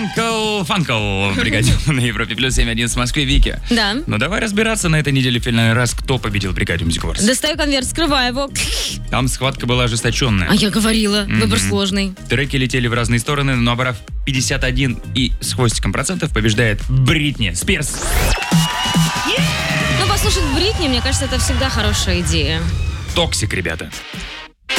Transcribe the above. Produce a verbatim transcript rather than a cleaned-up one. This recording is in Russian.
Фанкл, Фанкл в бригаде на Европе плюс семь один в Москве. Вики. Да. Ну давай разбираться на этой неделе в финальный раз, кто победил в бригаде Music Awards. Достаю конверт, скрываю его. Там схватка была ожесточенная. А я говорила, Мгм. выбор сложный. Треки летели в разные стороны, но набрав пятьдесят один и с хвостиком процентов, побеждает Бритни Спирс. Ну, послушать Бритни, мне кажется, это всегда хорошая идея. Токсик, ребята.